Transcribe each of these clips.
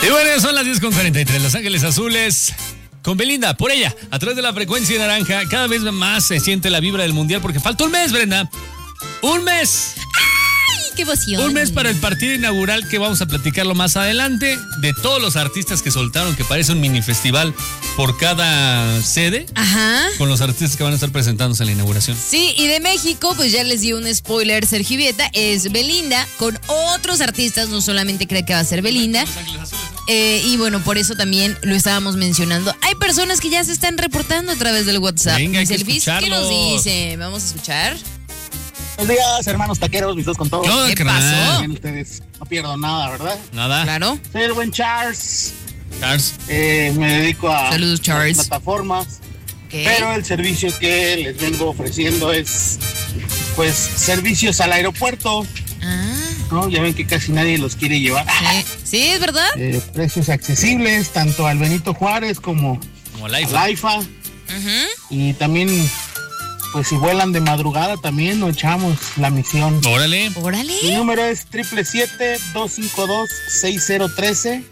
Y bueno, son las 10:43, Los Ángeles Azules con Belinda, por ella, a través de la frecuencia naranja. Cada vez más se siente la vibra del mundial porque falta un mes, Brenda. ¡Un mes! ¡Ay, qué emoción! Un mes para el partido inaugural, que vamos a platicarlo más adelante, de todos los artistas que soltaron, que parece un mini festival por cada sede. Ajá. Con los artistas que van a estar presentándose en la inauguración. Sí, y de México, pues ya les di un spoiler, Sergio Vieta, es Belinda, con otros artistas, no solamente cree que va a ser Belinda. Los Ángeles Azules. Y bueno, por eso también lo estábamos mencionando. Hay personas que ya se están reportando a través del WhatsApp. Venga, hay que Elvis, ¿qué nos escucharlos. dice? Vamos a escuchar. Buenos días, hermanos taqueros, mis dos con todos. ¿Qué ¿Qué carnal? pasó? Bien, ustedes, no pierdo nada, ¿verdad? Nada. Claro. Soy el buen Charles. Charles. Me dedico a Saludos, Charles. las plataformas, Ok. pero el servicio que les vengo ofreciendo es, pues, servicios al aeropuerto, Ah, ¿no? Ya ven que casi nadie los quiere llevar. sí, es verdad. Precios accesibles, tanto al Benito Juárez como Como al Life. AIFA. Ujú. Y también, pues, si vuelan de madrugada, también nos echamos la misión. Órale. Mi Órale. número es 777-252-6013,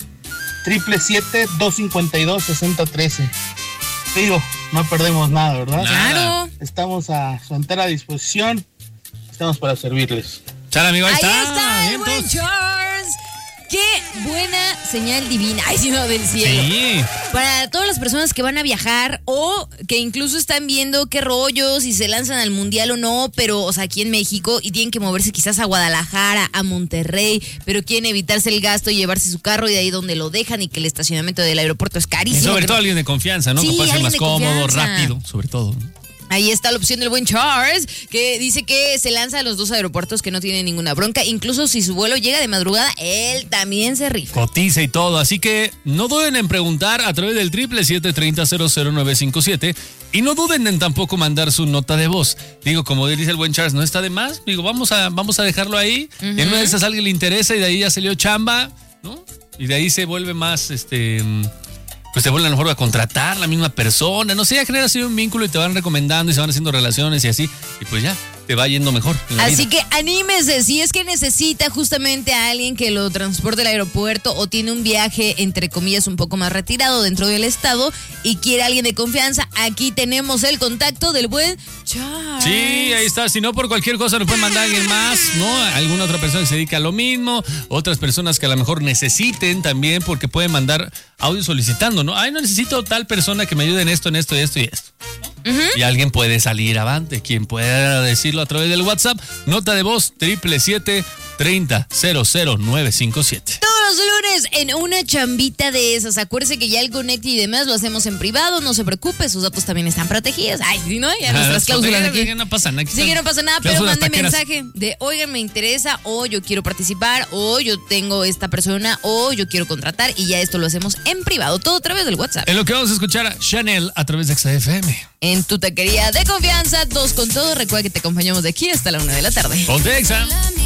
777-252-6013. Digo, no perdemos nada, ¿verdad? Nada. Claro. Estamos a su entera disposición, estamos para servirles. Chale, amigo, ahí Ahí está. está el buen Vientos. Charles. Qué buena señal divina. Ay, sí, no, del cielo. Sí. Para todas las personas que van a viajar o que incluso están viendo qué rollos, si se lanzan al mundial o no, pero, o sea, aquí en México y tienen que moverse quizás a Guadalajara, a Monterrey, pero quieren evitarse el gasto y llevarse su carro y de ahí donde lo dejan y que el estacionamiento del aeropuerto es Y carísimo. sobre que todo no- alguien de confianza, ¿no? Sí, Que puede ser alguien más de cómodo, confianza. rápido, sobre todo. Ahí está la opción del buen Charles, que dice que se lanza a los dos aeropuertos que no tienen ninguna bronca. Incluso si su vuelo llega de madrugada, él también se rifa. Cotiza y todo. Así que no duden en preguntar a través del 777-30-00957 y no duden en tampoco mandar su nota de voz. Digo, como dice el buen Charles, no está de más. Digo, vamos a dejarlo ahí. En una de esas alguien le interesa y de ahí ya salió chamba, ¿no? Y de ahí se vuelve más, pues te vuelven a lo mejor a contratar la misma persona. No sé, ya generas así un vínculo y te van recomendando y se van haciendo relaciones y así. Y pues ya, te va yendo mejor en la Así vida. que anímese, si es que necesita justamente a alguien que lo transporte al aeropuerto o tiene un viaje, entre comillas, un poco más retirado dentro del estado y quiere a alguien de confianza, aquí tenemos el contacto del buen Charles. Sí, ahí está. Si no, por cualquier cosa nos pueden mandar a alguien más, ¿no? Alguna otra persona que se dedica a lo mismo. Otras personas que a lo mejor necesiten también, porque pueden mandar audio solicitando, ¿no? Ay, no necesito tal persona que me ayude en esto, en esto y esto y esto. Y alguien puede salir avante. Quien pueda decirlo a través del WhatsApp, nota de voz 777-30-00957. Todos los lunes en una chambita de esas. Acuérdese que ya el Connect y demás lo hacemos en privado, no se preocupe, sus datos también están protegidos. Ay, ¿sí, no? Ya nuestras cláusulas aquí. No pasa nada. Sí, que no pasa nada, pero Cláusulas mande taqueras. mensaje de, oigan, me interesa, o yo quiero participar, o yo tengo esta persona, o yo quiero contratar, y ya esto lo hacemos en privado, todo a través del WhatsApp. En lo que vamos a escuchar a Chanel a través de XFM. En tu taquería de confianza, dos con todo, recuerda que te acompañamos de aquí hasta la 1 de la tarde. Ponte Exa.